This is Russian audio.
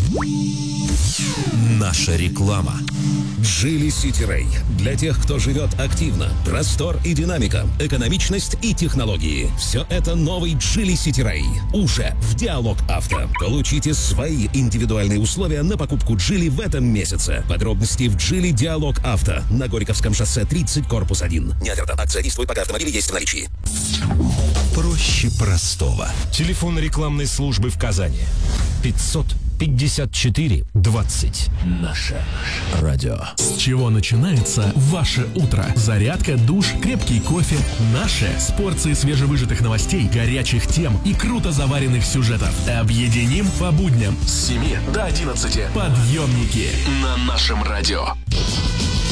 Наша реклама. Geely City Ray. Для тех, кто живет активно. Простор и динамика, экономичность и технологии. Все это новый Geely City Ray. Уже в Диалог Авто. Получите свои индивидуальные условия на покупку Geely в этом месяце. Подробности в Geely Диалог Авто. На Горьковском шоссе 30, корпус 1. Неоферта. Акция действует, пока автомобили есть в наличии. Проще простого. Телефон рекламной службы в Казани. 554-20. Наше радио. С чего начинается ваше утро? Зарядка, душ, крепкий кофе. Наше с порцией свежевыжатых новостей, горячих тем и круто заваренных сюжетов. Объединим по будням с 7 до 11. Подъемники на нашем радио.